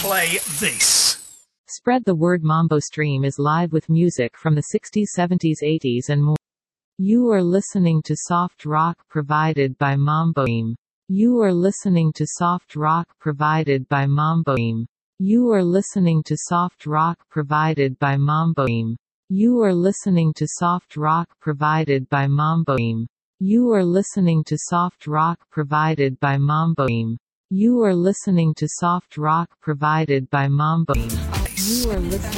play this. Spread the word. Mambo Stream is live with music from the 60s, 70s, 80s and more. You are listening to soft rock provided by Mambo Stream. You are listening to soft rock provided by Mambo Stream. You are listening to soft rock provided by Mambo Stream. You are listening to soft rock provided by Mambo Stream. You are listening to soft rock provided by Mambo Stream. You are listening to soft rock provided by Mambo Stream. You are listening